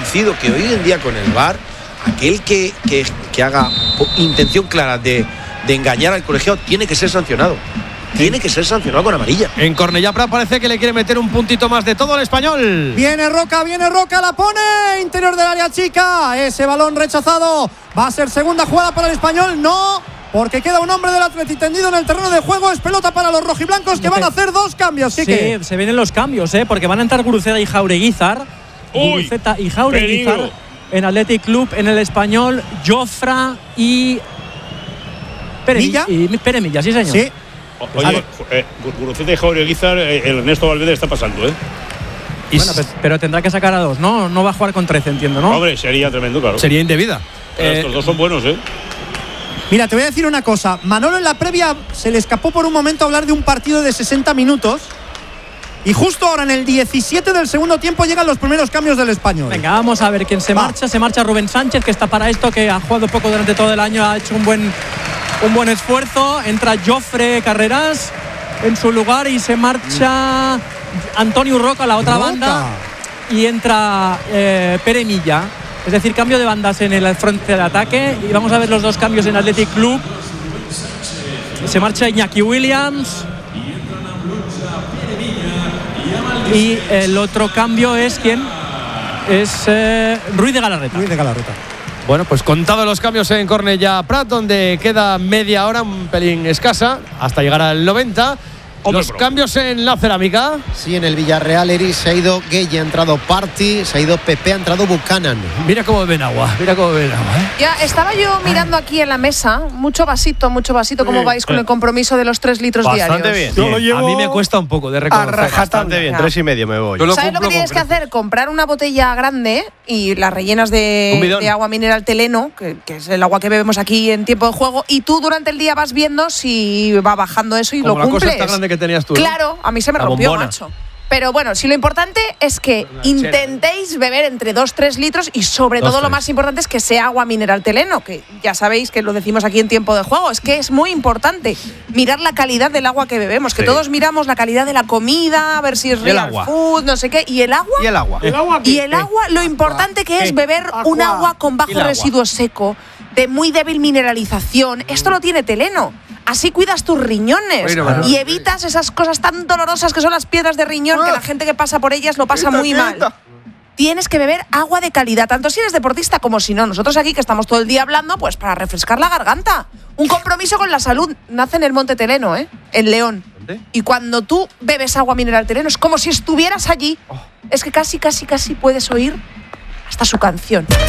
convencido que hoy en día con el VAR, aquel que haga intención clara de engañar al colegiado tiene que ser sancionado. Tiene que ser sancionado con amarilla. En Cornellà Prat parece que le quiere meter un puntito más de todo al Español. Viene Roca, la pone. Interior del área chica. Ese balón rechazado. Va a ser segunda jugada para el Español. No, porque queda un hombre del Atleti tendido en el terreno de juego. Es pelota para los rojiblancos que van a hacer 2 cambios. Sí, se vienen los cambios, porque van a entrar Guruceta y Jaureguizar. Guruceta y Jaureguizar en Athletic Club. En el Español, Jofra y Pere Milla, sí señor. Sí. Oye, Guruceta y Jaureguizar, el Ernesto Valverde está pasando, Bueno, pero tendrá que sacar a 2, ¿no? No va a jugar con 13, entiendo, ¿no? Hombre, sería tremendo, claro. Sería indebida. Estos 2 son buenos, Mira, te voy a decir una cosa. Manolo en la previa se le escapó por un momento hablar de un partido de 60 minutos. Y justo ahora, en el 17 del segundo tiempo, llegan los primeros cambios del Español. Venga, vamos a ver quién se marcha. Se marcha Rubén Sánchez, que está para esto, que ha jugado poco durante todo el año, ha hecho un buen esfuerzo. Entra Jofre Carreras en su lugar y se marcha Antonio Roca a la otra banda. Y entra Pere Milla. Es decir, cambio de bandas en el frente de ataque. Y vamos a ver los 2 cambios en Athletic Club. Se marcha Iñaki Williams. Y el otro cambio es ¿quién? Es Ruiz de Galarreta. Bueno, pues contados los cambios en Cornellà Prat, donde queda media hora, un pelín escasa, hasta llegar al 90. Los cambios en la Cerámica. Sí, en el Villarreal, Eris, se ha ido Gueye, ha entrado Party, se ha ido Pepe, ha entrado Buchanan. Mira cómo beben agua, Ya estaba yo mirando aquí en la mesa, mucho vasito. ¿Cómo vais con el compromiso de los 3 litros bastante diarios? Bien. Yo lo llevo a mí me cuesta un poco de reconocer. Bastante bien, 3,5 me voy. ¿Sabes lo que tienes que hacer? Comprar una botella grande y las rellenas de agua mineral Teleno, que es el agua que bebemos aquí en tiempo de juego, y tú durante el día vas viendo si va bajando eso y como lo cumples. La cosa está grande que tenías tú, ¿no? Claro, a mí se me rompió, macho. Pero bueno, si lo importante es que intentéis beber entre 2-3 litros y sobre todo lo más importante es que sea agua mineral Teleno, que ya sabéis que lo decimos aquí en tiempo de juego, es que es muy importante mirar la calidad del agua que bebemos, que todos miramos la calidad de la comida, a ver si es real food, no sé qué, y el agua. Lo importante que es beber un agua con bajo residuo seco, de muy débil mineralización. Esto lo tiene Teleno. Así cuidas tus riñones y evitas esas cosas tan dolorosas que son las piedras de riñón, que la gente que pasa por ellas lo pasa muy mal. Tienes que beber agua de calidad, tanto si eres deportista como si no. Nosotros aquí, que estamos todo el día hablando, pues para refrescar la garganta. Un compromiso con la salud. Nace en el Monte Teleno, en León. ¿Dónde? Y cuando tú bebes agua mineral Teleno es como si estuvieras allí. Es que casi puedes oír hasta su canción.